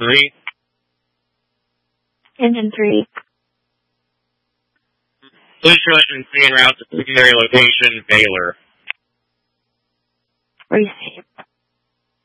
3. Engine 3. Please show it in scene route to secondary location, Baylor. Receive.